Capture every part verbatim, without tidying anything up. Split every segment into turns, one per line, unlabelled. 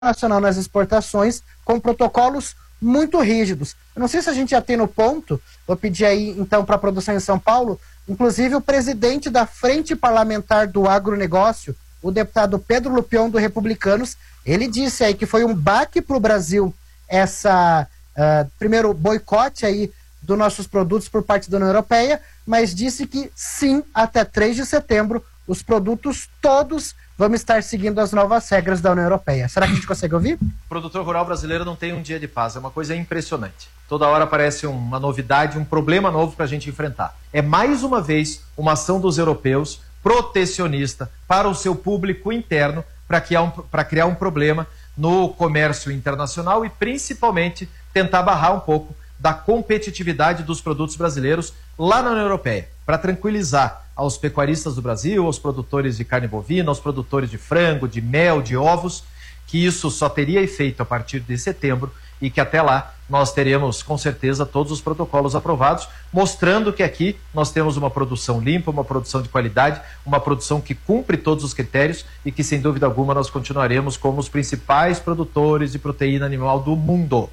nacional nas exportações com protocolos muito rígidos. Eu não sei se a gente já tem no ponto, vou pedir aí então para a produção em São Paulo, inclusive o presidente da Frente Parlamentar do Agronegócio, o deputado Pedro Lupion do Republicanos, ele disse aí que foi um baque para o Brasil essa, uh, primeiro, boicote aí dos nossos produtos por parte da União Europeia, mas disse que sim, até três de setembro, os produtos todos vão estar seguindo as novas regras da União Europeia. Será que a gente consegue ouvir?
O produtor rural brasileiro não tem um dia de paz, é uma coisa impressionante. Toda hora aparece uma novidade, um problema novo para a gente enfrentar. É mais uma vez uma ação dos europeus protecionista para o seu público interno para criar, um, para criar um problema no comércio internacional e principalmente tentar barrar um pouco da competitividade dos produtos brasileiros lá na União Europeia, para tranquilizar aos pecuaristas do Brasil, aos produtores de carne bovina, aos produtores de frango, de mel, de ovos, que isso só teria efeito a partir de setembro e que até lá nós teremos com certeza todos os protocolos aprovados, mostrando que aqui nós temos uma produção limpa, uma produção de qualidade, uma produção que cumpre todos os critérios e que sem dúvida alguma nós continuaremos como os principais produtores de proteína animal do mundo.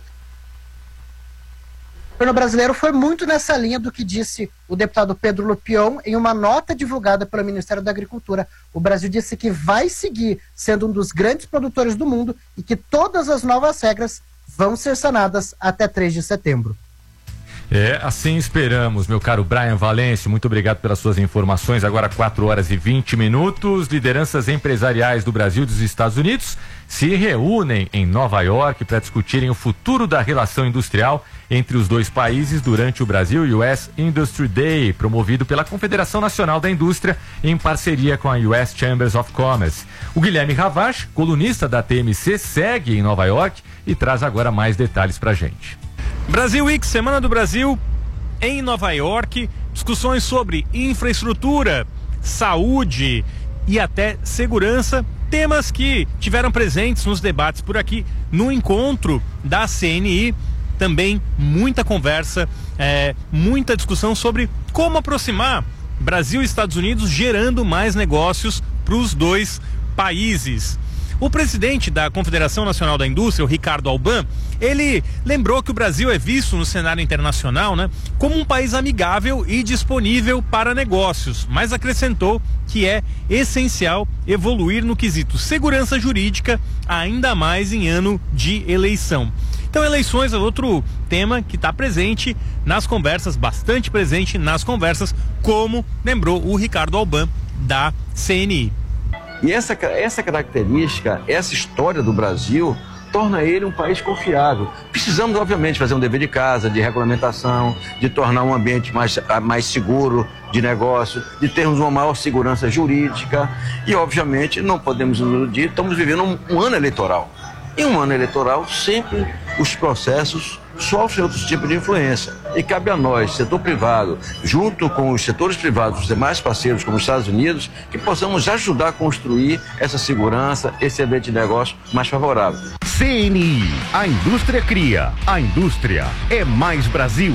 O governo brasileiro foi muito nessa linha do que disse o deputado Pedro Lupion em uma nota divulgada pelo Ministério da Agricultura. O Brasil disse que vai seguir sendo um dos grandes produtores do mundo e que todas as novas regras vão ser sanadas até três de setembro.
É, assim esperamos, meu caro Brian Valêncio, muito obrigado pelas suas informações. Agora quatro horas e vinte minutos, lideranças empresariais do Brasil e dos Estados Unidos se reúnem em Nova York para discutirem o futuro da relação industrial entre os dois países durante o Brasil U S Industry Day, promovido pela Confederação Nacional da Indústria em parceria com a U S Chambers of Commerce. O Guilherme Ravache, colunista da T M C, segue em Nova York e traz agora mais detalhes pra gente.
Brasil Week, Semana do Brasil em Nova York, discussões sobre infraestrutura, saúde e até segurança, temas que tiveram presentes nos debates por aqui no encontro da C N I. Também muita conversa, é, muita discussão sobre como aproximar Brasil e Estados Unidos, gerando mais negócios para os dois países. O presidente da Confederação Nacional da Indústria, o Ricardo Alban, ele lembrou que o Brasil é visto no cenário internacional, né, como um país amigável e disponível para negócios, mas acrescentou que é essencial evoluir no quesito segurança jurídica, ainda mais em ano de eleição. Então, eleições é outro tema que está presente nas conversas, bastante presente nas conversas, como lembrou o Ricardo Alban da C N I.
E essa, essa característica, essa história do Brasil, torna ele um país confiável. Precisamos, obviamente, fazer um dever de casa, de regulamentação, de tornar um ambiente mais, mais seguro de negócio, de termos uma maior segurança jurídica e, obviamente, não podemos nos iludir, estamos vivendo um, um ano eleitoral. Em um ano eleitoral, sempre os processos sofrem outros tipos de influência. E cabe a nós, setor privado, junto com os setores privados, os demais parceiros, como os Estados Unidos, que possamos ajudar a construir essa segurança, esse ambiente de negócio mais favorável.
C N I, a indústria cria, a indústria é mais Brasil.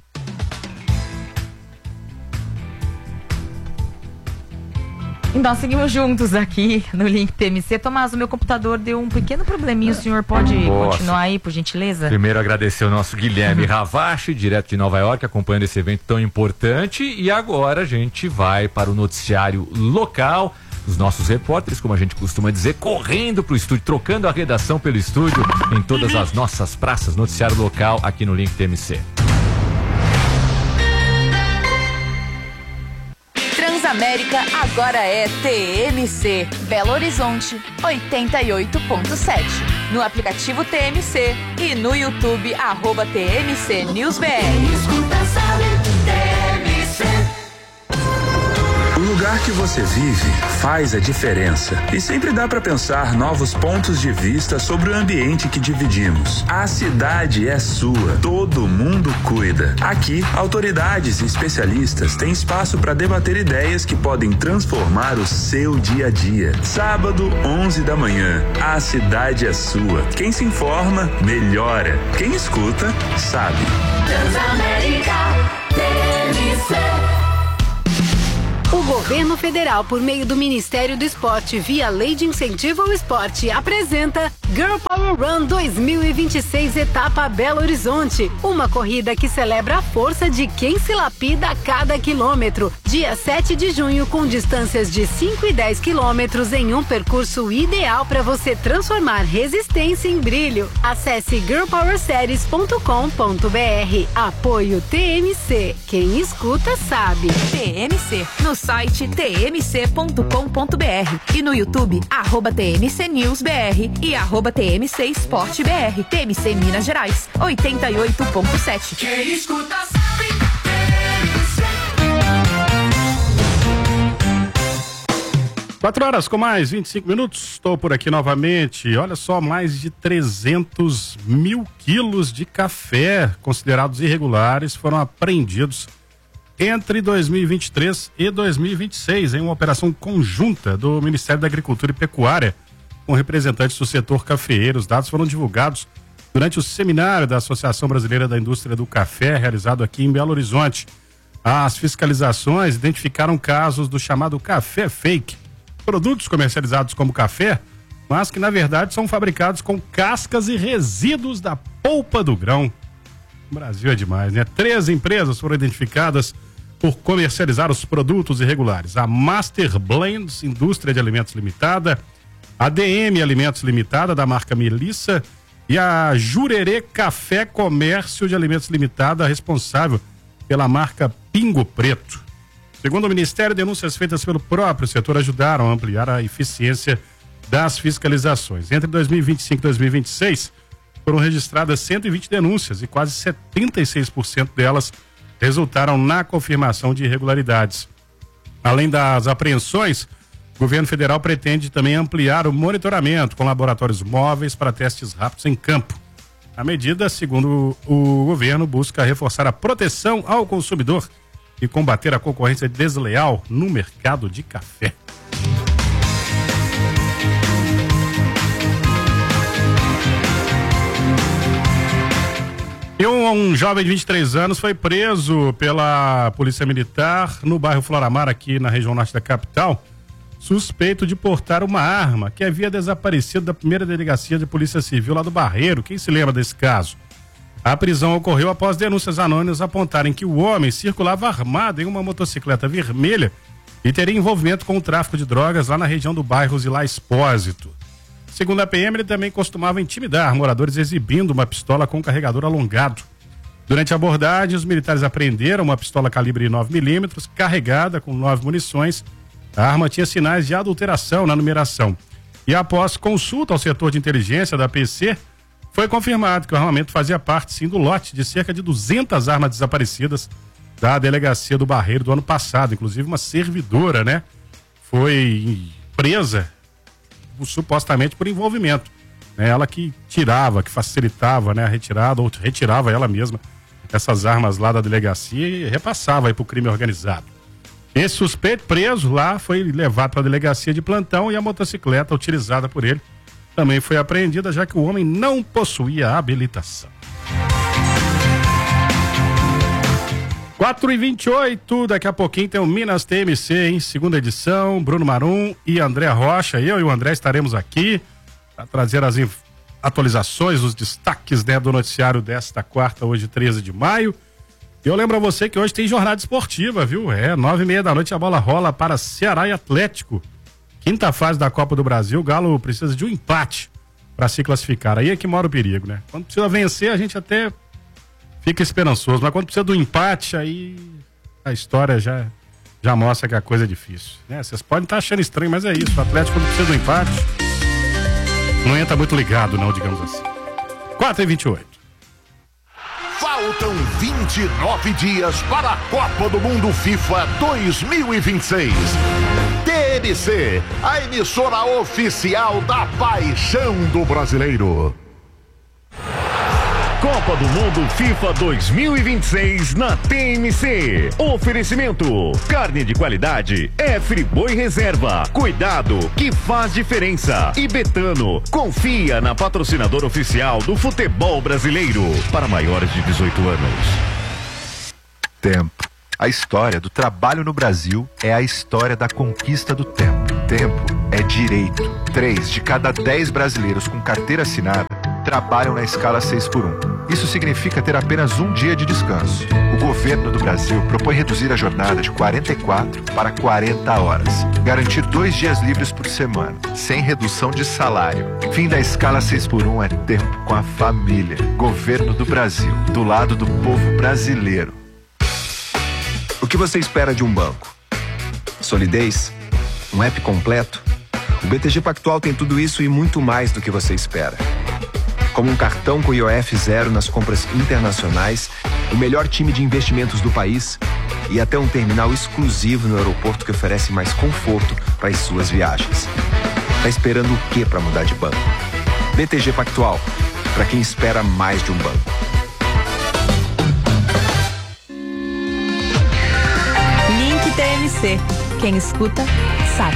E nós seguimos juntos aqui no Link T M C. Tomás, o meu computador deu um pequeno probleminha. O senhor pode Nossa. continuar aí, por gentileza?
Primeiro agradecer ao nosso Guilherme Ravache, direto de Nova York, acompanhando esse evento tão importante. E agora a gente vai para o noticiário local. Os nossos repórteres, como a gente costuma dizer, correndo para o estúdio, trocando a redação pelo estúdio em todas as nossas praças. Noticiário local aqui no Link T M C.
Transamérica agora é T M C. Belo Horizonte, oitenta e oito ponto sete. No aplicativo T M C e no YouTube, arroba T M C News B R.
O lugar que você vive faz a diferença e sempre dá para pensar novos pontos de vista sobre o ambiente que dividimos. A cidade é sua, todo mundo cuida. Aqui, autoridades e especialistas têm espaço para debater ideias que podem transformar o seu dia a dia. Sábado, onze da manhã, a cidade é sua. Quem se informa, melhora. Quem escuta, sabe.
Transamérica, T M C.
O governo federal, por meio do Ministério do Esporte, via Lei de Incentivo ao Esporte, apresenta Girl Power Run dois mil e vinte e seis, etapa Belo Horizonte. Uma corrida que celebra a força de quem se lapida a cada quilômetro. Dia sete de junho, com distâncias de cinco e dez quilômetros em um percurso ideal para você transformar resistência em brilho. Acesse girl power series ponto com ponto b r. Apoio T M C. Quem escuta sabe.
T M C, no site t m c ponto com ponto b r e no YouTube, arroba T M C News B R e arroba T M C Esporte B R. T M C Minas Gerais, oitenta e oito ponto sete.
Quem escuta sabe.
Quatro horas com mais vinte e cinco minutos, estou por aqui novamente. Olha só, mais de trezentos mil quilos de café considerados irregulares foram apreendidos entre dois mil e vinte e três e dois mil e vinte e seis em uma operação conjunta do Ministério da Agricultura e Pecuária com representantes do setor cafeeiro. Os dados foram divulgados durante o seminário da Associação Brasileira da Indústria do Café, realizado aqui em Belo Horizonte. As fiscalizações identificaram casos do chamado café fake, produtos comercializados como café, mas que na verdade são fabricados com cascas e resíduos da polpa do grão. O Brasil é demais, né? Três empresas foram identificadas por comercializar os produtos irregulares: a Master Blends Indústria de Alimentos Limitada, a D M Alimentos Limitada, da marca Melissa, e a Jurerê Café Comércio de Alimentos Limitada, responsável pela marca Pingo Preto. Segundo o Ministério, denúncias feitas pelo próprio setor ajudaram a ampliar a eficiência das fiscalizações. Entre dois mil e vinte e cinco e dois mil e vinte e seis, foram registradas cento e vinte denúncias e quase setenta e seis por cento delas resultaram na confirmação de irregularidades. Além das apreensões, o governo federal pretende também ampliar o monitoramento com laboratórios móveis para testes rápidos em campo. A medida, segundo o governo, busca reforçar a proteção ao consumidor e combater a concorrência desleal no mercado de café. E um, um jovem de vinte e três anos foi preso pela Polícia Militar no bairro Floramar, aqui na região norte da capital, suspeito de portar uma arma que havia desaparecido da primeira delegacia de Polícia Civil lá do Barreiro. Quem se lembra desse caso? A prisão ocorreu após denúncias anônimas apontarem que o homem circulava armado em uma motocicleta vermelha e teria envolvimento com o tráfico de drogas lá na região do bairro Zilá Expósito. Segundo a P M, ele também costumava intimidar moradores exibindo uma pistola com carregador alongado. Durante a abordagem, os militares apreenderam uma pistola calibre nove milímetros, carregada com nove munições. A arma tinha sinais de adulteração na numeração. E após consulta ao setor de inteligência da P C, foi confirmado que o armamento fazia parte, sim, do lote de cerca de duzentas armas desaparecidas da delegacia do Barreiro do ano passado. Inclusive uma servidora, né? Foi presa supostamente por envolvimento. Né? Ela que tirava, que facilitava, né, a retirada, ou retirava ela mesma essas armas lá da delegacia e repassava aí pro crime organizado. Esse suspeito preso lá foi levado para a delegacia de plantão e a motocicleta utilizada por ele também foi apreendida, já que o homem não possuía habilitação. quatro e vinte e oito, daqui a pouquinho tem o Minas T M C, em segunda edição, Bruno Marum e André Rocha. Eu e o André estaremos aqui para trazer as atualizações, os destaques, né, do noticiário desta quarta, hoje treze de maio. E eu lembro a você que hoje tem jornada esportiva, viu? É, nove e meia da noite a bola rola para Ceará e Atlético. Quinta fase da Copa do Brasil, o Galo precisa de um empate para se classificar. Aí é que mora o perigo, né? Quando precisa vencer, a gente até fica esperançoso, mas quando precisa do empate, aí a história já, já mostra que a coisa é difícil, né? Vocês podem estar achando estranho, mas é isso. O Atlético, quando precisa do empate, não entra muito ligado, não, digamos assim. quatro e vinte e oito.
Faltam vinte e nove dias para a Copa do Mundo FIFA dois mil e vinte e seis. T M C, a emissora oficial da paixão do brasileiro.
Copa do Mundo FIFA dois mil e vinte e seis na T M C. Oferecimento: carne de qualidade é Friboi Reserva. Cuidado que faz diferença. E Betano, confia na patrocinadora oficial do futebol brasileiro para maiores de dezoito anos.
Tempo. A história do trabalho no Brasil é a história da conquista do tempo. Tempo é direito. Três de cada dez brasileiros com carteira assinada trabalham na escala seis por um. Isso significa ter apenas um dia de descanso. O governo do Brasil propõe reduzir a jornada de quarenta e quatro para quarenta horas. Garantir dois dias livres por semana, sem redução de salário. Fim da escala seis por um é tempo com a família. Governo do Brasil, do lado do povo brasileiro.
O que você espera de um banco? Solidez? Um app completo? O B T G Pactual tem tudo isso e muito mais do que você espera. Como um cartão com I O F zero nas compras internacionais, o melhor time de investimentos do país e até um terminal exclusivo no aeroporto que oferece mais conforto para as suas viagens. Tá esperando o que para mudar de banco? B T G Pactual, para quem espera mais de um banco.
Link T M C. Quem escuta, sabe.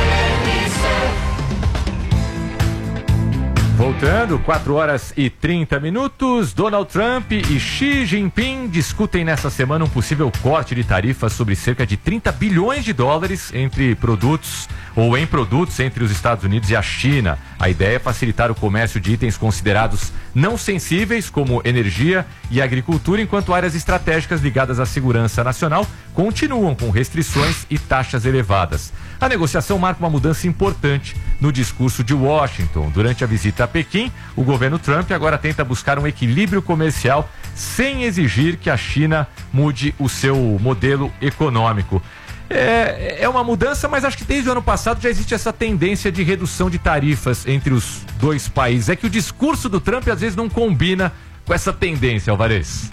Voltando, quatro horas e trinta minutos, Donald Trump e Xi Jinping discutem nessa semana um possível corte de tarifas sobre cerca de trinta bilhões de dólares entre produtos ou em produtos entre os Estados Unidos e a China. A ideia é facilitar o comércio de itens considerados não sensíveis, como energia e agricultura, enquanto áreas estratégicas ligadas à segurança nacional continuam com restrições e taxas elevadas. A negociação marca uma mudança importante no discurso de Washington. Durante a visita a Pequim, o governo Trump agora tenta buscar um equilíbrio comercial sem exigir que a China mude o seu modelo econômico. É, é uma mudança, mas acho que desde o ano passado já existe essa tendência de redução de tarifas entre os dois países. É que o discurso do Trump às vezes não combina com essa tendência, Alvarez.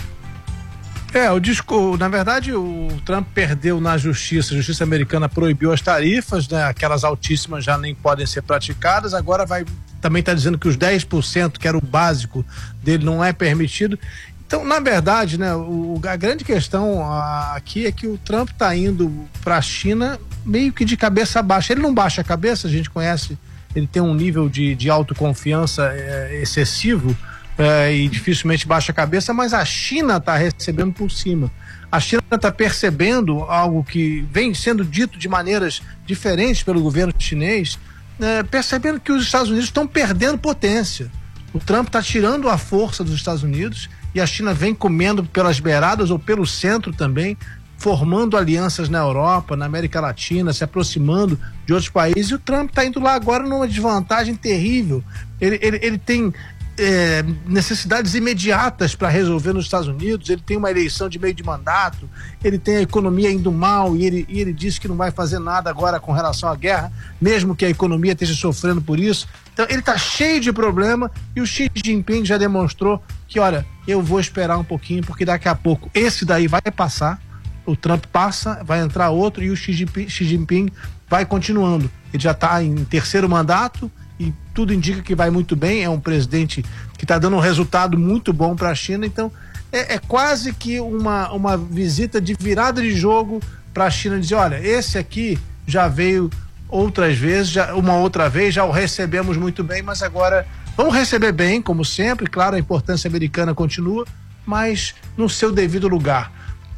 É, o disco, na verdade, o Trump perdeu na justiça, a justiça americana proibiu as tarifas, né? Aquelas altíssimas já nem podem ser praticadas, agora vai, também está dizendo que os dez por cento, que era o básico dele, não é permitido. Então, na verdade, né, o, a grande questão a, aqui é que o Trump está indo para a China meio que de cabeça baixa. Ele não baixa a cabeça, a gente conhece, ele tem um nível de, de autoconfiança é, excessivo, É, e dificilmente baixa a cabeça, mas a China está recebendo por cima. A China está percebendo algo que vem sendo dito de maneiras diferentes pelo governo chinês, é, percebendo que os Estados Unidos estão perdendo potência. O Trump está tirando a força dos Estados Unidos e a China vem comendo pelas beiradas ou pelo centro também, formando alianças na Europa, na América Latina, se aproximando de outros países, e o Trump está indo lá agora numa desvantagem terrível. Ele, ele, ele tem É, necessidades imediatas para resolver nos Estados Unidos, ele tem uma eleição de meio de mandato, ele tem a economia indo mal e ele, e ele disse que não vai fazer nada agora com relação à guerra, mesmo que a economia esteja sofrendo por isso. Então ele está cheio de problema e o Xi Jinping já demonstrou que, olha, eu vou esperar um pouquinho porque daqui a pouco esse daí vai passar, o Trump passa, vai entrar outro e o Xi Jinping, Xi Jinping vai continuando. Ele já está em terceiro mandato e tudo indica que vai muito bem, é um presidente que está dando um resultado muito bom para a China, então é, é quase que uma, uma visita de virada de jogo para a China, dizer, olha, esse aqui já veio outras vezes, já, uma outra vez, já o recebemos muito bem, mas agora vamos receber bem, como sempre, claro, a importância americana continua, mas no seu devido lugar.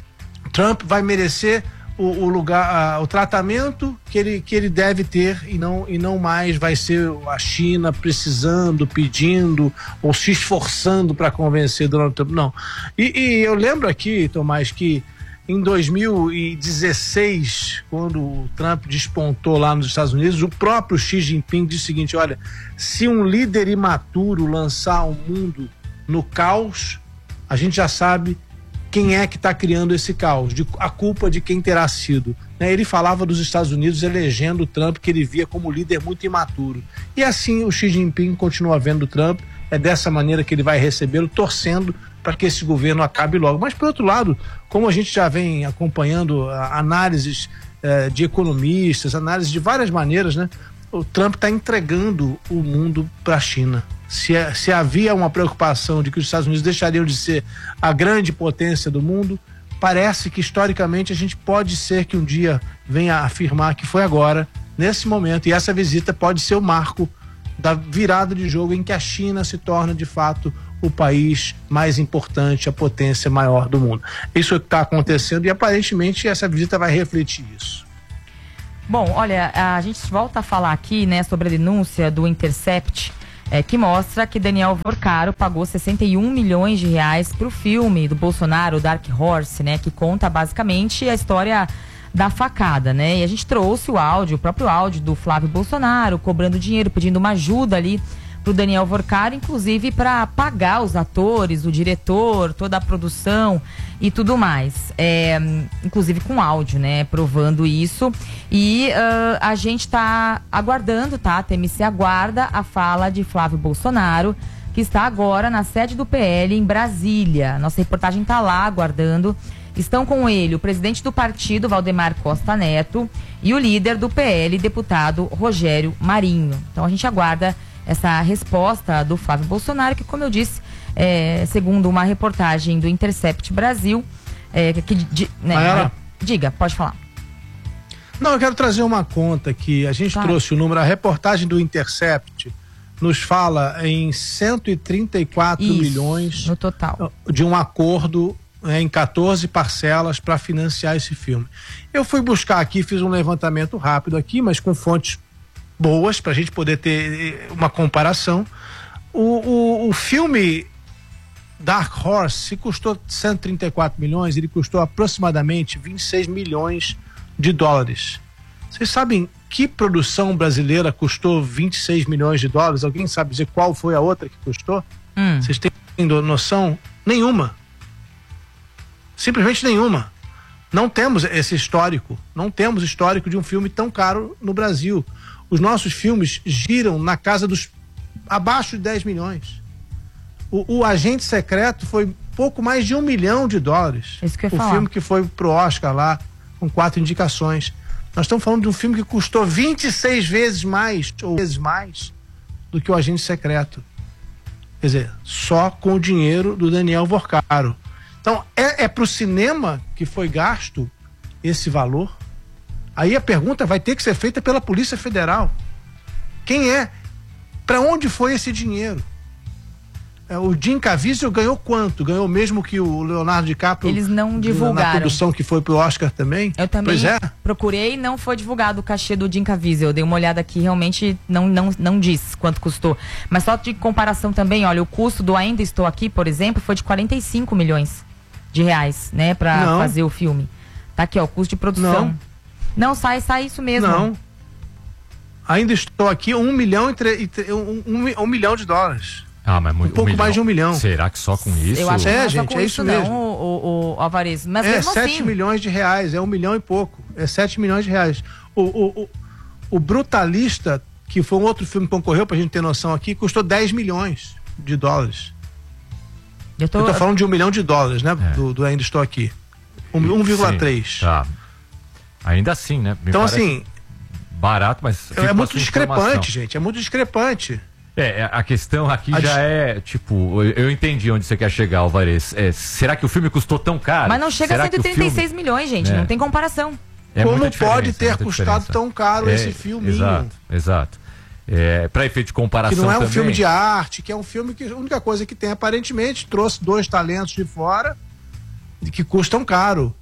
Trump vai merecer O, o lugar, a, o tratamento que ele, que ele deve ter e não, e não mais vai ser a China precisando, pedindo ou se esforçando para convencer Donald Trump, não. E, e eu lembro aqui, Tomás, que em dois mil e dezesseis, quando o Trump despontou lá nos Estados Unidos, o próprio Xi Jinping disse o seguinte, olha, se um líder imaturo lançar o mundo no caos, a gente já sabe quem é que está criando esse caos, de, a culpa de quem terá sido. Né? Ele falava dos Estados Unidos elegendo o Trump, que ele via como líder muito imaturo. E assim o Xi Jinping continua vendo o Trump, é dessa maneira que ele vai recebê-lo, torcendo para que esse governo acabe logo. Mas, por outro lado, como a gente já vem acompanhando a, análises eh, de economistas, análises de várias maneiras, né? O Trump está entregando o mundo para a China. Se, se havia uma preocupação de que os Estados Unidos deixariam de ser a grande potência do mundo, parece que historicamente a gente pode ser que um dia venha a afirmar que foi agora, nesse momento, e essa visita pode ser o marco da virada de jogo em que a China se torna de fato o país mais importante, a potência maior do mundo. Isso está acontecendo e aparentemente essa visita vai refletir isso.
Bom, olha, a gente volta a falar aqui, né, sobre a denúncia do Intercept, é, que mostra que Daniel Vorcaro pagou sessenta e um milhões de reais para o filme do Bolsonaro, Dark Horse, né, que conta basicamente a história da facada, né? E a gente trouxe o áudio, o próprio áudio do Flávio Bolsonaro cobrando dinheiro, pedindo uma ajuda ali pro Daniel Vorcaro, inclusive para pagar os atores, o diretor, toda a produção e tudo mais. É, inclusive com áudio, né? Provando isso. E uh, a gente tá aguardando, tá? A T M C aguarda a fala de Flávio Bolsonaro, que está agora na sede do P L em Brasília. Nossa reportagem tá lá aguardando. Estão com ele o presidente do partido, Valdemar Costa Neto, e o líder do P L, deputado Rogério Marinho. Então a gente aguarda essa resposta do Flávio Bolsonaro, que, como eu disse, é, segundo uma reportagem do Intercept Brasil, é, que, de, né,
Mayara,
diga, pode falar.
Não, eu quero trazer uma conta que a gente
Claro.
trouxe o número, a reportagem do Intercept nos fala em cento e trinta e quatro
Isso,
milhões
no total
de um acordo, né, em quatorze parcelas para financiar esse filme. Eu fui buscar aqui, fiz um levantamento rápido aqui, mas com fontes boas para a gente poder ter uma comparação. O, o, o filme Dark Horse, se custou cento e trinta e quatro milhões, ele custou aproximadamente vinte e seis milhões de dólares. Vocês sabem que produção brasileira custou vinte e seis milhões de dólares? Alguém sabe dizer qual foi a outra que custou?
Hum.
Vocês têm noção? Nenhuma. Simplesmente nenhuma. Não temos esse histórico. Não temos histórico de um filme tão caro no Brasil. Os nossos filmes giram na casa dos abaixo de dez milhões. O, o Agente Secreto foi pouco mais de um milhão de dólares.
Isso que eu ia
o
falar.
filme que foi pro Oscar lá, com quatro indicações. Nós estamos falando de um filme que custou vinte e seis vezes mais, ou vezes mais, do que o Agente Secreto. Quer dizer, só com o dinheiro do Daniel Vorcaro. Então, é, é pro cinema que foi gasto esse valor? Aí a pergunta vai ter que ser feita pela Polícia Federal. Quem é? Para onde foi esse dinheiro? É, o Jim Caviezel ganhou quanto? Ganhou mesmo que o Leonardo DiCaprio?
Eles não
Na
divulgaram.
produção que foi pro Oscar também?
Eu também
Pois é.
procurei, não foi divulgado o cachê do Jim Caviezel. Eu dei uma olhada aqui, realmente não, não, não diz quanto custou. Mas só de comparação também, olha, o custo do Ainda Estou Aqui, por exemplo, foi de quarenta e cinco milhões de reais, né, pra
Não.
fazer o filme. Tá aqui, ó, o custo de produção.
Não.
Não, sai, sai isso mesmo.
Não. Ainda estou aqui, um milhão, e tre... e tre- um, um, um milhão de dólares.
Ah, mas muito,
Um pouco mais de um milhão.
Será que só com isso?
Eu acho que
É,
não é só
gente,
com
é
isso,
isso
não,
mesmo.
o, o, o Alvarez. Mas
É
mesmo
sete
assim,
milhões de reais, é um milhão e pouco. É sete milhões de reais. O, o, o, o Brutalista, que foi um outro filme que concorreu, pra gente ter noção aqui, custou dez milhões de dólares.
eu tô,
Eu tô falando de um milhão de dólares, né? Do, do Ainda Estou Aqui. um vírgula três.
Tá. Ainda assim, né? Me
Então,
parece
assim,
barato, mas
é
fica
muito
com essa
discrepante,
informação.
gente. É muito discrepante.
É, é, a questão aqui
A
já
dis-
é, tipo, eu, eu entendi onde você quer chegar, Alvarez. É, será que o filme custou tão caro?
mas não chega
será
a cento e trinta e seis
filme...
milhões, gente.
É.
Não tem comparação.
É
Como
muita diferença,
pode ter
muita
custado
diferença.
tão caro
É,
esse filminho?
Exato, exato. É, para efeito de comparação
Que não é um
também,
filme de arte, que é um filme que a única coisa que tem aparentemente trouxe dois talentos de fora e que custam caro.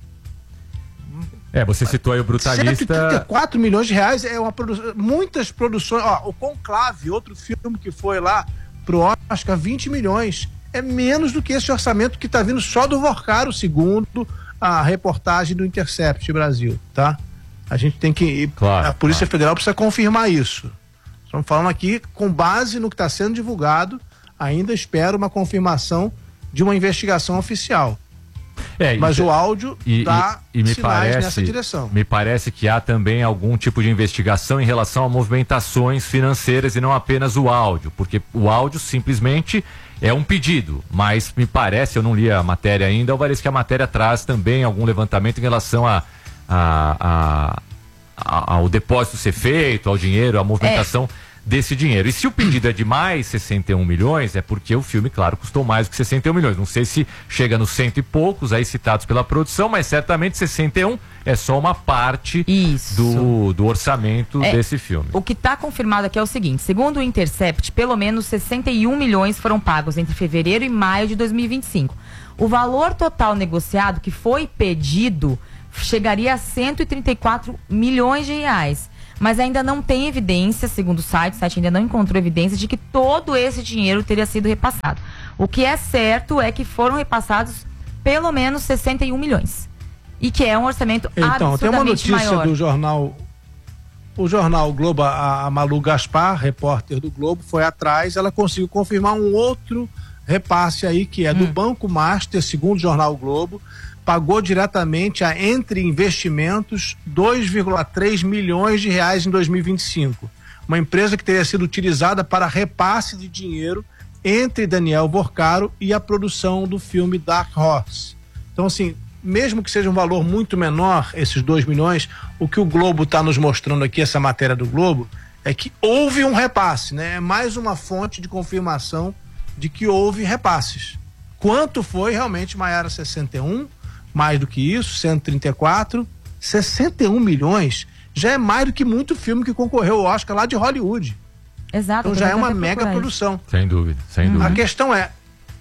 É, você citou aí o
cento e trinta e
Brutalista.
quatro milhões de reais é uma produção. Muitas produções. Ó, o Conclave, outro filme que foi lá pro Oscar, vinte milhões. É menos do que esse orçamento que tá vindo só do Vorcaro, segundo a reportagem do Intercept Brasil, tá? A gente tem que.
Claro,
a Polícia
claro.
Federal precisa confirmar isso. Estamos falando aqui com base no que está sendo divulgado. Ainda espero uma confirmação de uma investigação oficial.
É,
Mas
e-
o áudio
e,
dá
e, e me
sinais
parece,
nessa direção.
Me parece que há também algum tipo de investigação em relação a movimentações financeiras e não apenas o áudio, porque o áudio simplesmente é um pedido, mas me parece, eu não li a matéria ainda, Alvarez, que a matéria traz também algum levantamento em relação a, a, a, a- ao depósito ser feito, ao dinheiro, à movimentação desse dinheiro. E se o pedido é de mais sessenta e um milhões, é porque o filme, claro, custou mais do que sessenta e um milhões. Não sei se chega nos cento e poucos aí citados pela produção, mas certamente sessenta e um é só uma parte do, do orçamento
É,
desse filme.
O que está confirmado aqui é o seguinte: segundo o Intercept, pelo menos sessenta e um milhões foram pagos entre fevereiro e maio de dois mil e vinte e cinco. O valor total negociado que foi pedido chegaria a cento e trinta e quatro milhões de reais. Mas ainda não tem evidência, segundo o site, o site ainda não encontrou evidência de que todo esse dinheiro teria sido repassado. O que é certo é que foram repassados pelo menos sessenta e um milhões. E que é um orçamento
então,
absurdamente
tem uma notícia
maior.
do jornal, o jornal Globo, a, a Malu Gaspar, repórter do Globo, foi atrás, ela conseguiu confirmar um outro repasse aí, que é do
hum.
Banco Master, segundo o jornal Globo, pagou diretamente a Entre Investimentos dois vírgula três milhões de reais em dois mil e vinte e cinco. Uma empresa que teria sido utilizada para repasse de dinheiro entre Daniel Vorcaro e a produção do filme Dark Horse. Então, assim, mesmo que seja um valor muito menor, esses dois milhões, o que o Globo está nos mostrando aqui, essa matéria do Globo, é que houve um repasse, né? É mais uma fonte de confirmação de que houve repasses. Quanto foi realmente, Maiara? sessenta e um? Mais do que isso, cento e trinta e quatro, sessenta e um milhões, já é mais do que muito filme que concorreu ao Oscar lá de Hollywood.
Exato.
Então já é uma mega produção.
Sem dúvida, sem
Hum.
dúvida.
A questão é,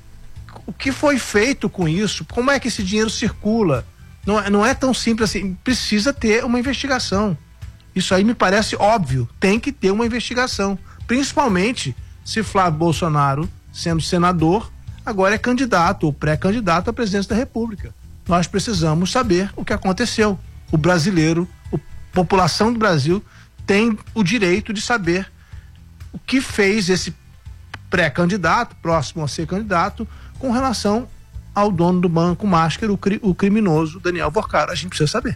o que foi feito com isso? Como é que esse dinheiro circula? Não, é- não é tão simples assim, precisa ter uma investigação. Isso aí me parece óbvio, tem que ter uma investigação. Principalmente se Flávio Bolsonaro, sendo senador, agora é candidato ou pré-candidato à presidência da República. Nós precisamos saber o que aconteceu. O brasileiro, a população do Brasil tem o direito de saber o que fez esse pré-candidato, próximo a ser candidato, com relação ao dono do Banco Master, o, cri- o criminoso Daniel Vorcaro. A gente precisa saber.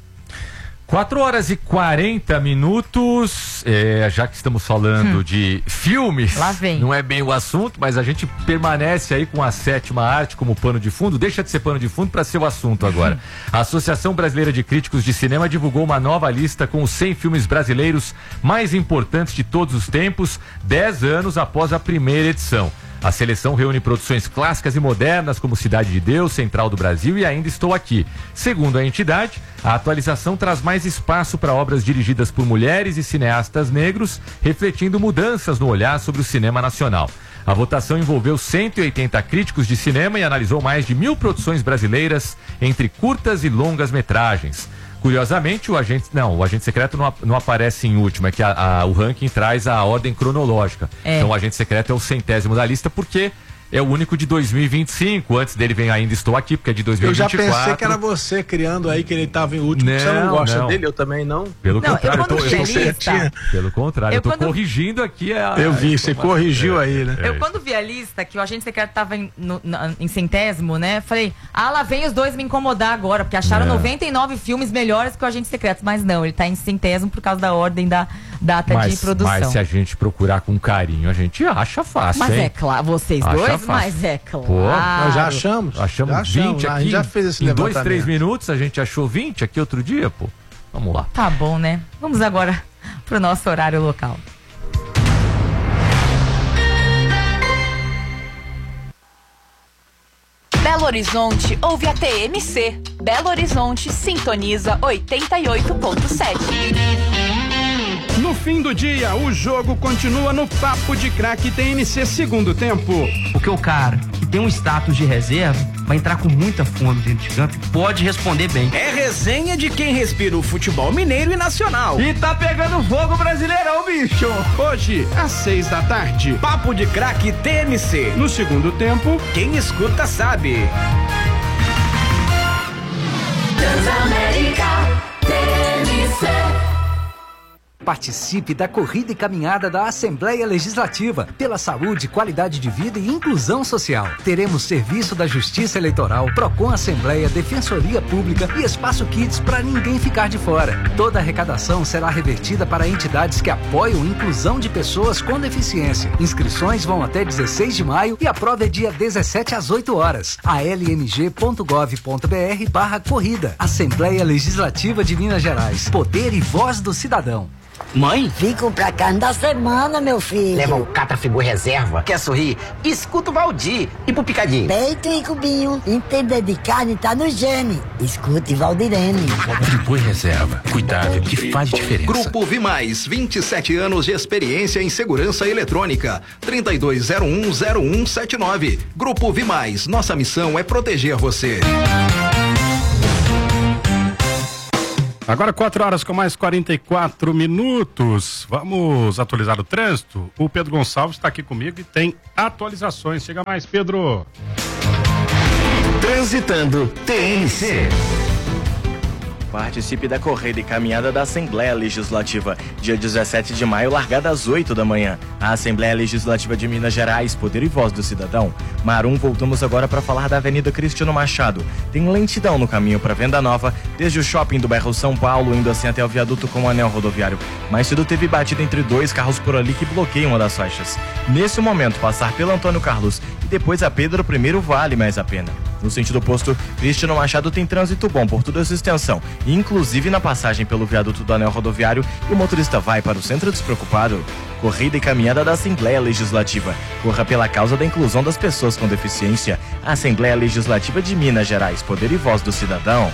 quatro horas e quarenta minutos, é, já que estamos falando
Hum.
de filmes,
Lá vem.
não é bem o assunto, mas a gente permanece aí com a sétima arte como pano de fundo, deixa de ser pano de fundo para ser o assunto agora. A Associação Brasileira de Críticos de Cinema divulgou uma nova lista com os cem filmes brasileiros mais importantes de todos os tempos, dez anos após a primeira edição. A seleção reúne produções clássicas e modernas como Cidade de Deus, Central do Brasil e Ainda Estou Aqui. Segundo a entidade, a atualização traz mais espaço para obras dirigidas por mulheres e cineastas negros, refletindo mudanças no olhar sobre o cinema nacional. A votação envolveu cento e oitenta críticos de cinema e analisou mais de mil produções brasileiras entre curtas e longas metragens. Curiosamente, o agente, não, o agente secreto não, não aparece em último, é que a, a, o ranking traz a ordem cronológica.
É.
Então o agente secreto é o centésimo da lista, porque é o único de dois mil e vinte e cinco. Antes dele vem Ainda Estou Aqui, porque é de dois mil e
Eu já
vinte e quatro.
pensei que era você criando aí que ele estava em último.
Não,
você não gosta
não.
dele, eu também não.
Pelo
Não,
contrário,
eu quando
eu
vi a
tô,
lista-
pelo contrário, eu,
Eu
tô
quando-
corrigindo aqui a.
Eu vi, você corrigiu aí, né?
É,
Eu, quando vi a lista, que o agente secreto tava em, no- na- em centésimo, né? Falei, ah, lá vem os dois me incomodar agora, porque acharam
É.
noventa e nove filmes melhores que o agente secreto. Mas não, ele tá em centésimo por causa da ordem da data de
mas,
produção.
mas se a gente procurar com carinho, a gente acha fácil,
Mas
hein?
é claro, vocês
Acha
dois,
fácil.
mas é claro.
Pô,
Nós já achamos.
Achamos
já achamos,
vinte
a
aqui.
gente já fez esse
em dois,
levantamento.
três minutos, a gente achou vinte aqui outro dia, pô. Vamos lá.
Tá bom, né? Vamos agora pro nosso horário local.
Belo Horizonte ouve a T M C. Belo Horizonte sintoniza oitenta e oito ponto sete.
No fim do dia, o jogo continua no Papo de Craque T N C segundo tempo.
Porque o cara que tem um status de reserva vai entrar com muita fome dentro de campo e pode responder bem.
É resenha de quem respira o futebol mineiro e nacional.
E tá pegando fogo brasileirão, bicho!
Hoje, às seis da tarde, Papo de Craque T N C. No segundo tempo, quem escuta sabe.
Transamérica T N C.
Participe da corrida e caminhada da Assembleia Legislativa pela saúde, qualidade de vida e inclusão social. Teremos serviço da Justiça Eleitoral, Procon Assembleia, Defensoria Pública e Espaço Kids para ninguém ficar de fora. Toda a arrecadação será revertida para entidades que apoiam a inclusão de pessoas com deficiência. Inscrições vão até dezesseis de maio e a prova é dia dezessete às oito horas. a l m g ponto gov ponto b r barra corrida. Assembleia Legislativa de Minas Gerais. Poder e voz do cidadão.
Mãe?
Fico pra carne da semana, meu filho.
Leva o Catra Friboi Reserva. Quer sorrir? Escuta o Valdir. E pro Picadinho?
Peito e cubinho. Entender de carne tá no gene. Escute Valdirene.
Friboi Reserva. Cuidável, que faz diferença.
Grupo Vimais, vinte e sete anos de experiência em segurança eletrônica. trinta e dois zero um zero um sete nove. Grupo Vimais, nossa missão é proteger você.
Agora quatro horas com mais quarenta e quatro minutos. Vamos atualizar o trânsito. O Pedro Gonçalves está aqui comigo e tem atualizações. Chega mais, Pedro.
Transitando T N C.
Participe da corrida e caminhada da Assembleia Legislativa, dia dezessete de maio, largada às oito da manhã. A Assembleia Legislativa de Minas Gerais, Poder e Voz do Cidadão. Marum, voltamos agora para falar da Avenida Cristiano Machado. Tem lentidão no caminho para Venda Nova, desde o shopping do bairro São Paulo, indo assim até o viaduto com o anel rodoviário. Mais cedo teve batida entre dois carros por ali que bloqueiam uma das faixas. Nesse momento, passar pelo Antônio Carlos e depois a Pedro I vale mais a pena. No sentido oposto, Cristiano Machado tem trânsito bom por toda essa extensão, inclusive na passagem pelo viaduto do anel rodoviário, e o motorista vai para o centro despreocupado. Corrida e caminhada da Assembleia Legislativa. Corra pela causa da inclusão das pessoas com deficiência. A Assembleia Legislativa de Minas Gerais, Poder e Voz do Cidadão.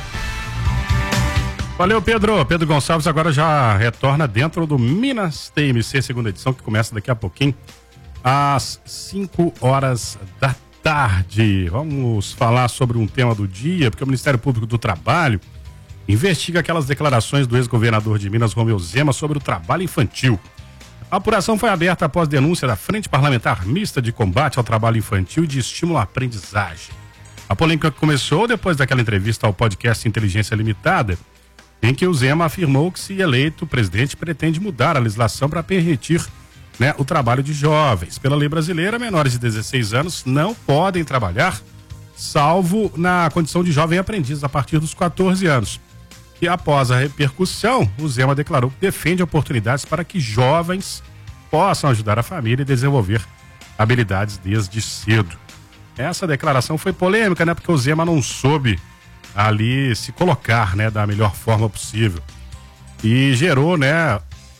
Valeu, Pedro. Pedro Gonçalves agora já retorna dentro do Minas T M C, segunda edição, que começa daqui a pouquinho, às cinco horas da tarde. Vamos falar sobre um tema do dia, porque o Ministério Público do Trabalho investiga aquelas declarações do ex-governador de Minas, Romeu Zema, sobre o trabalho infantil. A apuração foi aberta após denúncia da Frente Parlamentar Mista de Combate ao Trabalho Infantil e de Estímulo à Aprendizagem. A polêmica começou depois daquela entrevista ao podcast Inteligência Limitada, em que o Zema afirmou que, se eleito, o presidente pretende mudar a legislação para permitir, né, o trabalho de jovens. Pela lei brasileira, menores de dezesseis anos não podem trabalhar, salvo na condição de jovem aprendiz a partir dos quatorze anos. E após a repercussão, o Zema declarou que defende oportunidades para que jovens possam ajudar a família e desenvolver habilidades desde cedo. Essa declaração foi polêmica, né? Porque o Zema não soube ali se colocar, né, da melhor forma possível. E gerou, né,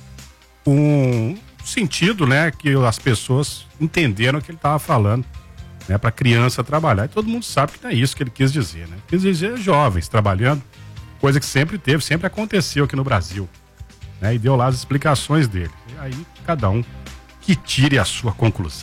um sentido, né, que as pessoas entenderam o que ele estava falando, né, para criança trabalhar. E todo mundo sabe que não é isso que ele quis dizer, né? Quis dizer jovens trabalhando, coisa que sempre teve, sempre aconteceu aqui no Brasil, né? E deu lá as explicações dele. E aí, cada um que tire a sua conclusão.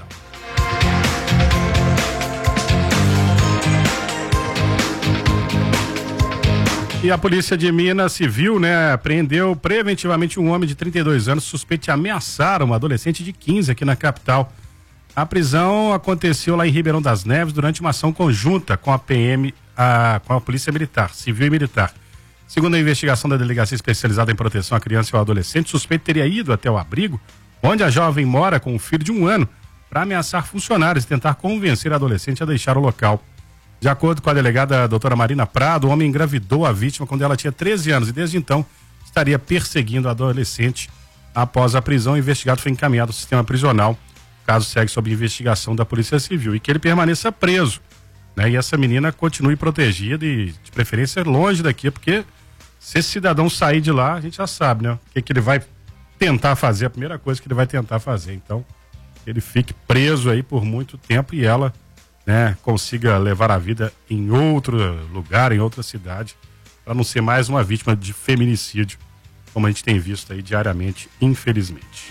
E a polícia de Minas Civil, né, prendeu preventivamente um homem de trinta e dois anos suspeito de ameaçar uma adolescente de quinze aqui na capital. A prisão aconteceu lá em Ribeirão das Neves durante uma ação conjunta com a P M, a, com a Polícia Militar, Civil e Militar. Segundo a investigação da Delegacia Especializada em Proteção à Criança e ao Adolescente, o suspeito teria ido até o abrigo, onde a jovem mora com um filho de um ano, para ameaçar funcionários e tentar convencer a adolescente a deixar o local. De acordo com a delegada a doutora Marina Prado, o homem engravidou a vítima quando ela tinha treze anos e desde então estaria perseguindo a adolescente. Após a prisão, o investigado foi encaminhado ao sistema prisional. O caso segue sob investigação da Polícia Civil e que ele permaneça preso, né? E essa menina continue protegida e, de preferência, longe daqui, porque se esse cidadão sair de lá, a gente já sabe, né? O que, que ele vai tentar fazer, a primeira coisa que ele vai tentar fazer. Então, ele fique preso aí por muito tempo e ela, né, consiga levar a vida em outro lugar, em outra cidade, para não ser mais uma vítima de feminicídio, como a gente tem visto aí diariamente, infelizmente.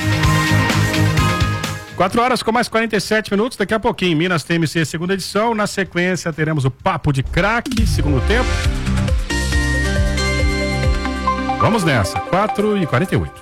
Quatro horas com mais quarenta e sete minutos, daqui a pouquinho, Minas T M C, segunda edição. Na sequência, teremos o Papo de Craque, segundo tempo. Vamos nessa, quatro e quarenta e oito.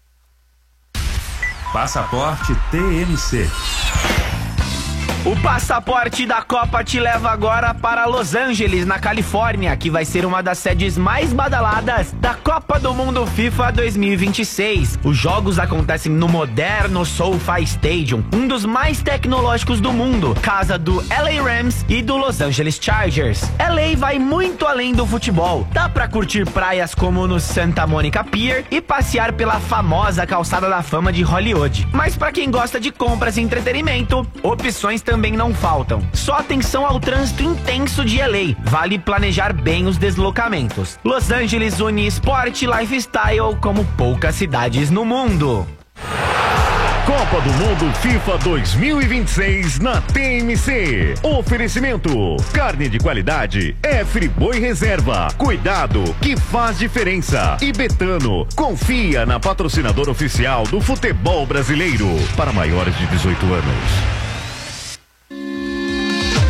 Passaporte T M C.
O passaporte da Copa te leva agora para Los Angeles, na Califórnia, que vai ser uma das sedes mais badaladas da Copa do Mundo FIFA dois mil e vinte e seis. Os jogos acontecem no moderno SoFi Stadium, um dos mais tecnológicos do mundo, casa do L A Rams e do Los Angeles Chargers. L A vai muito além do futebol. Dá pra curtir praias como no Santa Monica Pier e passear pela famosa calçada da fama de Hollywood. Mas pra quem gosta de compras e entretenimento, opções também também não faltam. Só atenção ao trânsito intenso de L A. Vale planejar bem os deslocamentos. Los Angeles une esporte e lifestyle como poucas cidades no mundo.
Copa do Mundo FIFA dois mil e vinte e seis na T M C. Oferecimento: carne de qualidade é Friboi Reserva. Cuidado que faz diferença. E Betano, confia na patrocinadora oficial do futebol brasileiro para maiores de dezoito anos.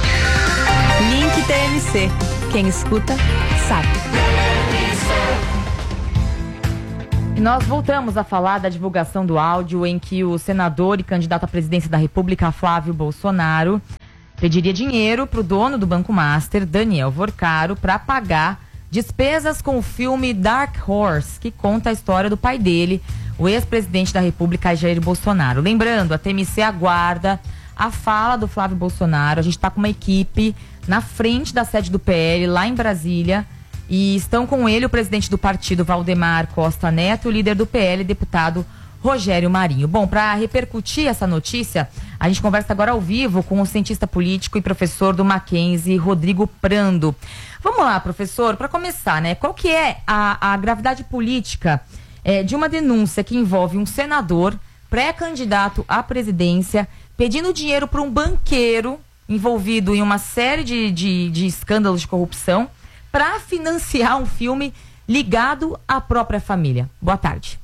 Link T M C. Quem escuta, sabe.
E nós voltamos a falar da divulgação do áudio em que o senador e candidato à presidência da República, Flávio Bolsonaro, pediria dinheiro para o dono do Banco Master, Daniel Vorcaro, para pagar despesas com o filme Dark Horse, que conta a história do pai dele, o ex-presidente da República, Jair Bolsonaro. Lembrando, a T M C aguarda a fala do Flávio Bolsonaro. A gente está com uma equipe na frente da sede do P L, lá em Brasília, e estão com ele o presidente do partido, Valdemar Costa Neto, e o líder do P L, deputado Rogério Marinho. Bom, para repercutir essa notícia, a gente conversa agora ao vivo com o cientista político e professor do Mackenzie, Rodrigo Prando. Vamos lá, professor, para começar, né? Qual que é a, a gravidade política é, de uma denúncia que envolve um senador pré-candidato à presidência pedindo dinheiro para um banqueiro envolvido em uma série de, de, de escândalos de corrupção para financiar um filme ligado à própria família? Boa tarde.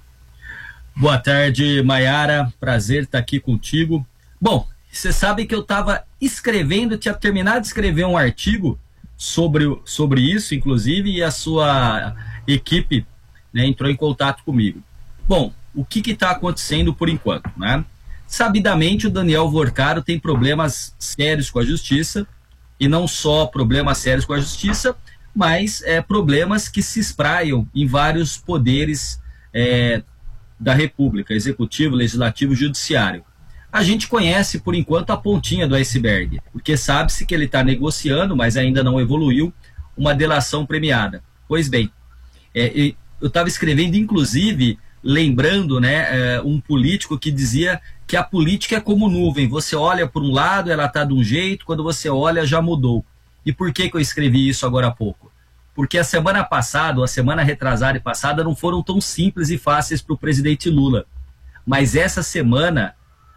Boa tarde, Maiara. Prazer estar aqui contigo. Bom, você sabe que eu estava escrevendo, tinha terminado de escrever um artigo sobre, sobre isso, inclusive, e a sua equipe, né, entrou em contato comigo. Bom, o que está acontecendo por enquanto, né? Sabidamente, o Daniel Vorcaro tem problemas sérios com a justiça, e não só problemas sérios com a justiça, mas é, problemas que se espraiam em vários poderes é, da República, executivo, legislativo, judiciário. A gente conhece, por enquanto, a pontinha do iceberg, porque sabe-se que ele está negociando, mas ainda não evoluiu, uma delação premiada. Pois bem, é, eu estava escrevendo, inclusive, lembrando, né, é, um político que dizia que a política é como nuvem, você olha por um lado, ela está de um jeito, quando você olha, já mudou. E por que que eu escrevi isso agora há pouco? Porque a semana passada, ou a semana retrasada e passada, não foram tão simples e fáceis para o presidente Lula. Mas essa semana,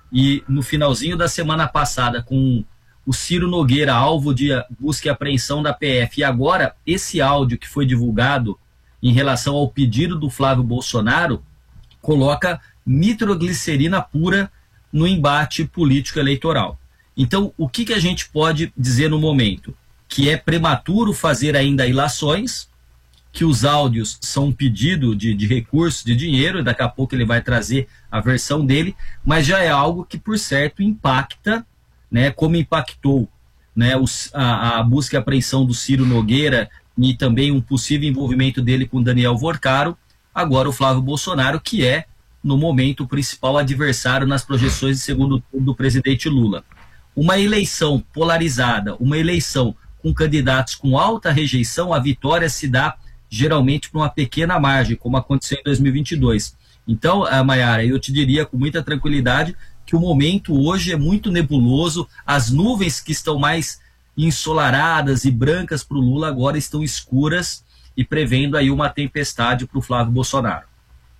e no finalzinho da semana passada, com o Ciro Nogueira, alvo de busca e apreensão da P F, e agora esse áudio que foi divulgado em relação ao pedido do Flávio Bolsonaro, coloca nitroglicerina pura no embate político eleitoral. Então, o que que a gente pode dizer no momento? Que é prematuro fazer ainda ilações, que os áudios são um pedido de, de recurso, de dinheiro, e daqui a pouco ele vai trazer a versão dele, mas já é algo que, por certo, impacta, né, como impactou, né, os, a, a busca e apreensão do Ciro Nogueira e também um possível envolvimento dele com Daniel Vorcaro, agora o Flávio Bolsonaro, que é, no momento, o principal adversário nas projeções de segundo turno do presidente Lula. Uma eleição polarizada, uma eleição com candidatos com alta rejeição, a vitória se dá geralmente por uma pequena margem, como aconteceu em dois mil e vinte e dois. Então, Maiara, eu te diria com muita tranquilidade que o momento hoje é muito nebuloso, as nuvens que estão mais ensolaradas e brancas para o Lula agora estão escuras e prevendo aí uma tempestade para o Flávio Bolsonaro.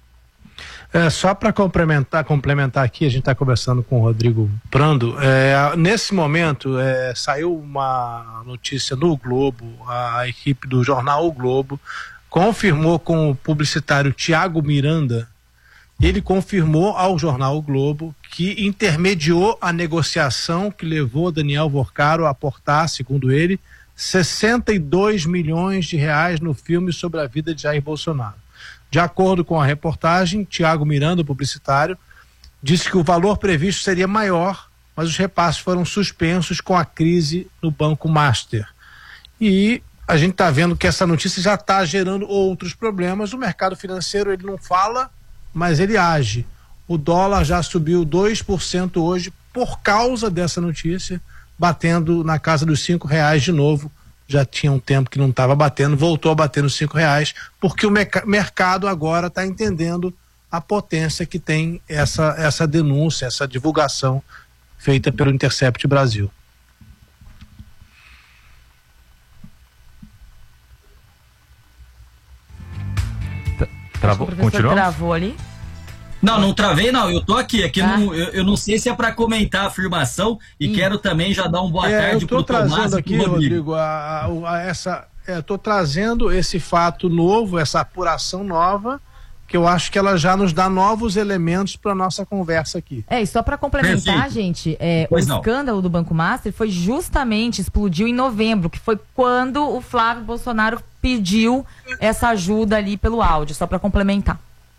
É, só para complementar, complementar aqui, a gente está conversando com o Rodrigo Prando. É, nesse momento, é, saiu uma notícia no Globo, a equipe do jornal O Globo confirmou com o publicitário Tiago Miranda, ele confirmou ao jornal O Globo que intermediou a negociação que levou Daniel Vorcaro a aportar, segundo ele, sessenta e dois milhões de reais no filme sobre a vida de Jair Bolsonaro. De acordo com a reportagem, Tiago Miranda, o publicitário, disse que o valor previsto seria maior, mas os repasses foram suspensos com a crise no Banco Master. E a gente está vendo que essa notícia já está gerando outros problemas. O mercado financeiro, ele não fala, mas ele age. O dólar já subiu dois por cento hoje por causa dessa notícia, batendo na casa dos cinco reais de novo. Já tinha um tempo que não estava batendo, voltou a bater nos cinco reais, porque o merc- mercado agora está entendendo a potência que tem essa, essa denúncia, essa divulgação feita pelo Intercept Brasil.
Travou?
Continuamos? Travou ali?
Não, não travei não, eu tô aqui, aqui
Ah.
não, eu, eu não sei se é para comentar a afirmação e
Ih.
quero também já dar uma boa
É,
tarde
eu tô
pro Tomás
trazendo
e
aqui,
pro Rodrigo.
Rodrigo, a, a, a, essa, é, eu tô trazendo esse fato novo, essa apuração nova, que eu acho que ela já nos dá novos elementos para nossa conversa aqui.
É, e só para complementar,
Perfeito.
gente, é, o
Pois não.
escândalo do Banco Master foi justamente, explodiu em novembro, que foi quando o Flávio Bolsonaro pediu essa ajuda ali pelo áudio, só para complementar.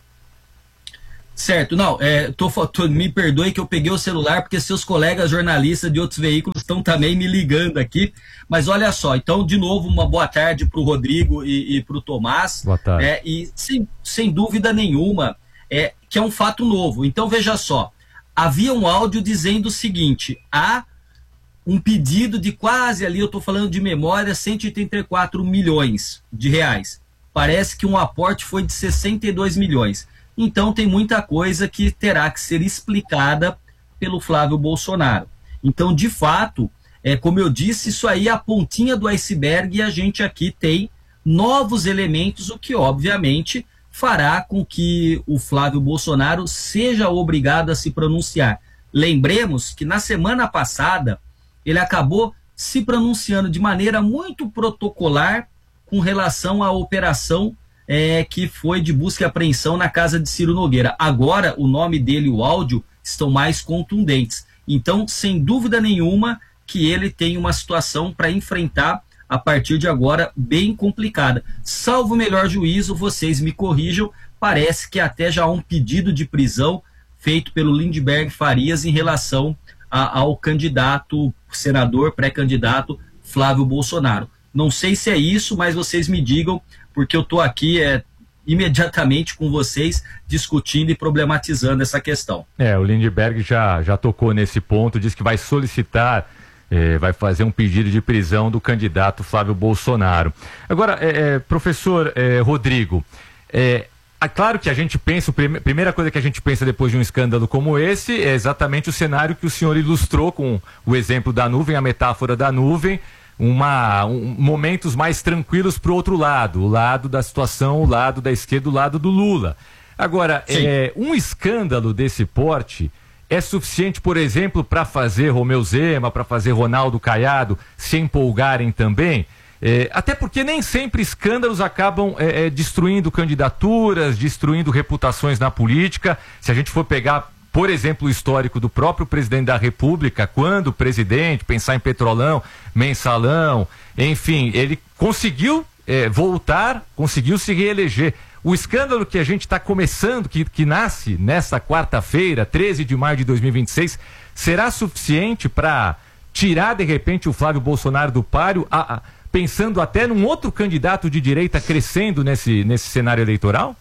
Certo, não, é, tô, tô, me perdoe que eu peguei o celular porque seus colegas jornalistas de outros veículos estão também me ligando aqui, mas olha só, então de novo uma boa tarde para o Rodrigo e, e para o Tomás.
Boa tarde.
É, e sem, sem dúvida nenhuma, é, que é um fato novo. Então veja só, havia um áudio dizendo o seguinte: há um pedido de quase ali, eu estou falando de memória, cento e oitenta e quatro milhões de reais. Parece que um aporte foi de sessenta e dois milhões. Então tem muita coisa que terá que ser explicada pelo Flávio Bolsonaro. Então, de fato, é, como eu disse, isso aí é a pontinha do iceberg e a gente aqui tem novos elementos, o que obviamente fará com que o Flávio Bolsonaro seja obrigado a se pronunciar. Lembremos que na semana passada ele acabou se pronunciando de maneira muito protocolar com relação à operação É, que foi de busca e apreensão na casa de Ciro Nogueira. Agora, o nome dele e o áudio estão mais contundentes. Então, sem dúvida nenhuma, que ele tem uma situação para enfrentar a partir de agora bem complicada. Salvo o melhor juízo, vocês me corrijam, parece que até já há um pedido de prisão feito pelo Lindbergh Farias em relação a, ao candidato, senador, pré-candidato Flávio Bolsonaro. Não sei se é isso, mas vocês me digam, porque eu estou aqui é, imediatamente com vocês discutindo e problematizando essa questão.
É, o Lindbergh já, já tocou nesse ponto, diz que vai solicitar, eh, vai fazer um pedido de prisão do candidato Flávio Bolsonaro. Agora, é, é, professor é, Rodrigo, é, é claro que a gente pensa, a primeira coisa que a gente pensa depois de um escândalo como esse é exatamente o cenário que o senhor ilustrou com o exemplo da nuvem, a metáfora da nuvem, Uma, um, momentos mais tranquilos para o outro lado, o lado da situação, o lado da esquerda, o lado do Lula. Agora, é, um escândalo desse porte é suficiente, por exemplo, para fazer Romeu Zema, para fazer Ronaldo Caiado se empolgarem também? É, até porque nem sempre escândalos acabam é, é, destruindo candidaturas, destruindo reputações na política. Se a gente for pegar, por exemplo, o histórico do próprio presidente da República, quando o presidente, pensar em Petrolão, Mensalão, enfim, ele conseguiu é, voltar, conseguiu se reeleger. O escândalo que a gente está começando, que, que nasce nesta quarta-feira, treze de maio de dois mil e vinte e seis, será suficiente para tirar, de repente, o Flávio Bolsonaro do páreo, a, a, pensando até num outro candidato de direita crescendo nesse, nesse cenário eleitoral?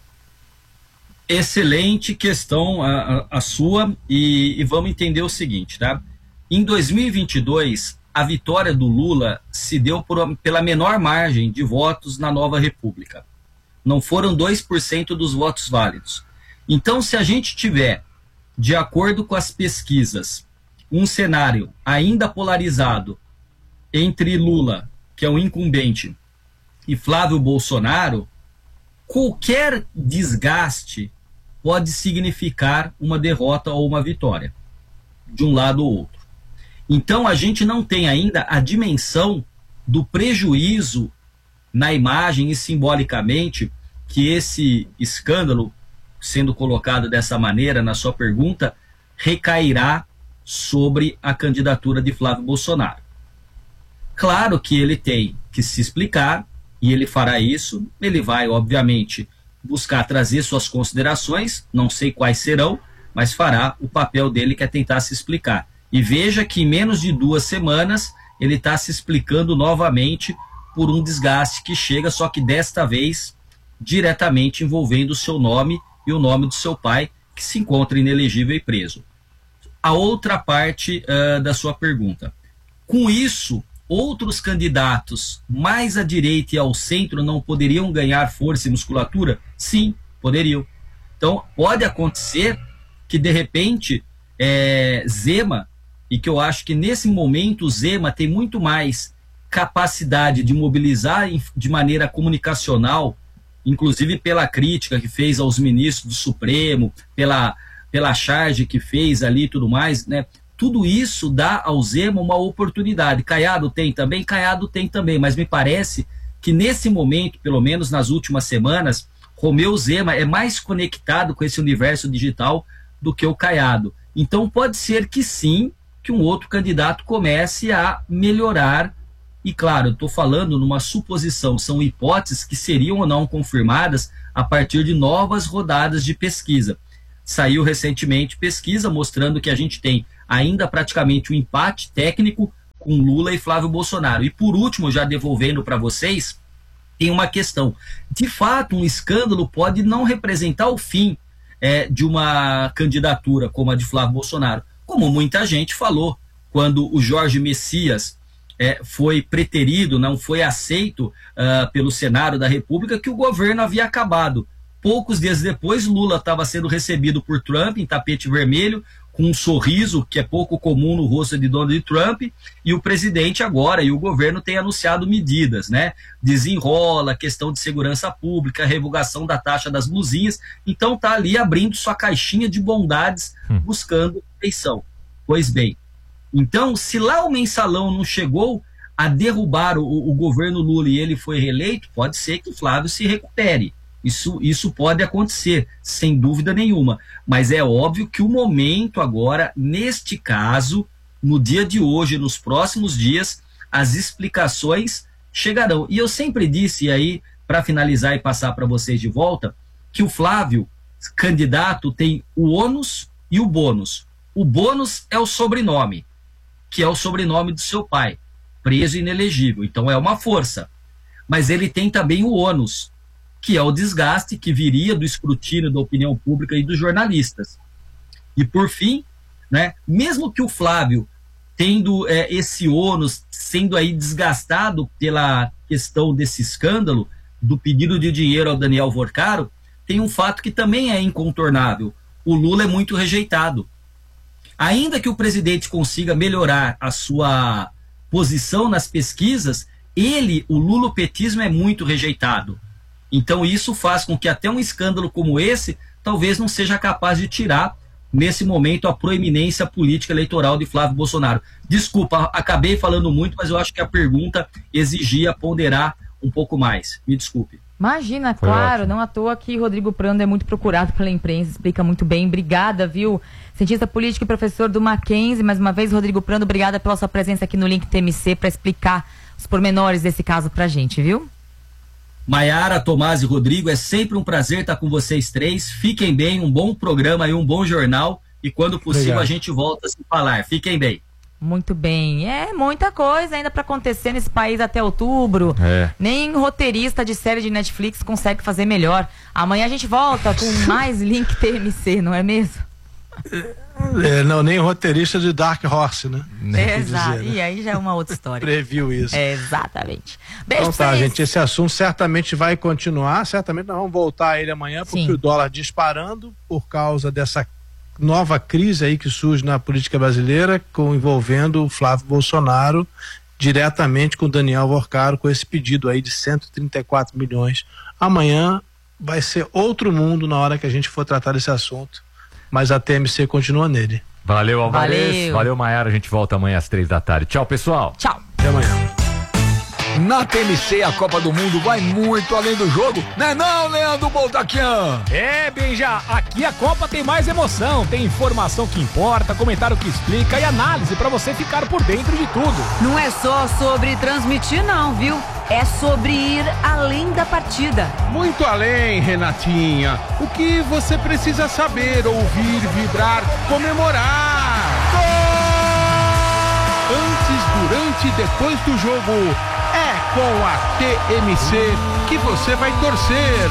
Excelente questão a, a, a sua, e, e vamos entender o seguinte, tá? Em dois mil e vinte e dois, a vitória do Lula se deu por, pela menor margem de votos na Nova República. Não foram dois por cento dos votos válidos. Então, se a gente tiver, de acordo com as pesquisas, um cenário ainda polarizado entre Lula, que é o incumbente, e Flávio Bolsonaro, qualquer desgaste pode significar uma derrota ou uma vitória, de um lado ou outro. Então a gente não tem ainda a dimensão do prejuízo na imagem e simbolicamente que esse escândalo, sendo colocado dessa maneira na sua pergunta, recairá sobre a candidatura de Flávio Bolsonaro. Claro que ele tem que se explicar, e ele fará isso. Ele vai, obviamente, buscar trazer suas considerações, não sei quais serão, mas fará o papel dele, que é tentar se explicar. E veja que em menos de duas semanas ele está se explicando novamente por um desgaste que chega, só que desta vez diretamente envolvendo o seu nome e o nome do seu pai, que se encontra inelegível e preso. A outra parte uh, da sua pergunta. Com isso, outros candidatos mais à direita e ao centro não poderiam ganhar força e musculatura? Sim, poderiam. Então, pode acontecer que, de repente, é, Zema, e que eu acho que nesse momento o Zema tem muito mais capacidade de mobilizar de maneira comunicacional, inclusive pela crítica que fez aos ministros do Supremo, pela, pela charge que fez ali e tudo mais, né? Tudo isso dá ao Zema uma oportunidade. Caiado tem também? Caiado tem também, mas me parece que nesse momento, pelo menos nas últimas semanas, Romeu Zema é mais conectado com esse universo digital do que o Caiado. Então pode ser que sim, que um outro candidato comece a melhorar. E claro, eu estou falando numa suposição, são hipóteses que seriam ou não confirmadas a partir de novas rodadas de pesquisa. saiu recentemente pesquisa mostrando que a gente tem ainda praticamente um empate técnico com Lula e Flávio Bolsonaro. E por último, já devolvendo para vocês, tem uma questão. De fato, um escândalo pode não representar o fim é, de uma candidatura como a de Flávio Bolsonaro, como muita gente falou, quando o Jorge Messias é, foi preterido, não foi aceito uh, pelo Senado da República, que o governo havia acabado. Poucos dias depois, Lula estava sendo recebido por Trump em tapete vermelho, com um sorriso que é pouco comum no rosto de Donald Trump, e o presidente agora e o governo têm anunciado medidas, né? Desenrola, questão de segurança pública, revogação da taxa das blusinhas, então tá ali abrindo sua caixinha de bondades, hum. buscando eleição. Pois bem, então se lá o mensalão não chegou a derrubar o, o governo Lula e ele foi reeleito, pode ser que Flávio se recupere. Isso, isso pode acontecer, sem dúvida nenhuma. Mas é óbvio que o momento agora, neste caso, no dia de hoje, nos próximos dias, as explicações chegarão. E eu sempre disse, e aí, para finalizar e passar para vocês de volta, que o Flávio, candidato, tem o ônus e o bônus. O bônus é o sobrenome, que é o sobrenome do seu pai, preso e inelegível. Então é uma força. Mas ele tem também o ônus, que é o desgaste que viria do escrutínio da opinião pública e dos jornalistas. E por fim, né, mesmo que o Flávio, tendo é, esse ônus, sendo aí desgastado pela questão desse escândalo, do pedido de dinheiro ao Daniel Vorcaro, tem um fato que também é incontornável. O Lula é muito rejeitado. Ainda que o presidente consiga melhorar a sua posição nas pesquisas, ele, o lulopetismo, é muito rejeitado. Então isso faz com que até um escândalo como esse talvez não seja capaz de tirar, nesse momento, a proeminência política eleitoral de Flávio Bolsonaro. Desculpa, acabei falando muito, mas eu acho que a pergunta exigia ponderar um pouco mais. Me desculpe.
Imagina, Foi claro, ótimo. Não à toa que Rodrigo Prando é muito procurado pela imprensa, explica muito bem. Obrigada, viu? Cientista político e professor do Mackenzie. Mais uma vez, Rodrigo Prando, obrigada pela sua presença aqui no Link T M C para explicar os pormenores desse caso pra gente, viu?
Maiara, Tomás e Rodrigo, é sempre um prazer estar com vocês três. Fiquem bem, um bom programa e um bom jornal. E quando possível Obrigado. A gente volta a se falar. Fiquem bem.
Muito bem. É muita coisa ainda para acontecer nesse país até outubro. É. Nem roteirista de série de Netflix consegue fazer melhor. Amanhã a gente volta com mais Link T M C, não é mesmo?
É, não, nem roteirista de Dark Horse, né?
É, exato. Dizer, né? E aí já é uma outra história.
Previu isso.
É, exatamente. Beijo
então tá, gente, esse assunto certamente vai continuar, certamente nós vamos voltar a ele amanhã, porque Sim. o dólar disparando por causa dessa nova crise aí que surge na política brasileira, com, envolvendo o Flávio Bolsonaro diretamente com o Daniel Vorcaro, com esse pedido aí de cento e trinta e quatro milhões. Amanhã vai ser outro mundo na hora que a gente for tratar desse assunto. Mas a T M C continua nele.
Valeu, Alvarez. Valeu, Valeu Maiara. A gente volta amanhã às três da tarde. Tchau, pessoal.
Tchau.
Até amanhã.
Na T M C, a Copa do Mundo vai muito além do jogo, né não, Leandro Boltaquian?
É, Benja, aqui a Copa tem mais emoção, tem informação que importa, comentário que explica e análise pra você ficar por dentro de tudo.
Não é só sobre transmitir não, viu? É sobre ir além da partida.
Muito além, Renatinha. O que você precisa saber, ouvir, vibrar, comemorar. Gol! Antes, durante e depois do jogo, é com a T M C que você vai torcer.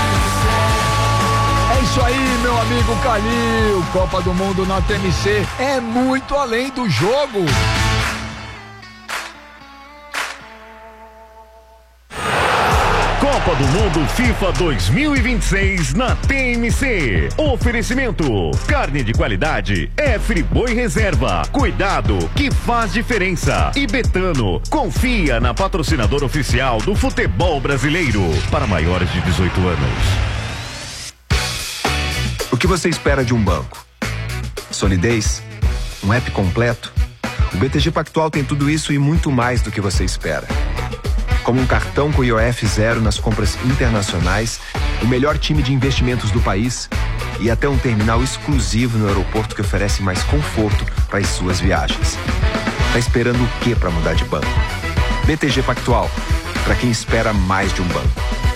É isso aí, meu amigo Calil. Copa do Mundo na T M C é muito além do jogo.
Copa do Mundo FIFA dois mil e vinte e seis na T M C. Oferecimento: carne de qualidade é Friboi Reserva. Cuidado que faz diferença. E Betano, confia na patrocinadora oficial do futebol brasileiro para maiores de dezoito anos.
O que você espera de um banco? Solidez? Um app completo? O B T G Pactual tem tudo isso e muito mais do que você espera. Como um cartão com I O F zero nas compras internacionais, o melhor time de investimentos do país e até um terminal exclusivo no aeroporto que oferece mais conforto para as suas viagens. Tá esperando o quê para mudar de banco? B T G Pactual, para quem espera mais de um banco.